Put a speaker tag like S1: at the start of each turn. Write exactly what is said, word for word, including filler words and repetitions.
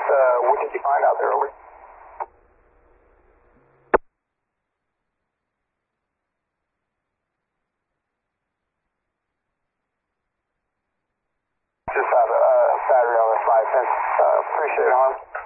S1: uh, what did you find out there, over? Just have a uh, battery on the five cents. Uh, appreciate it, Hans.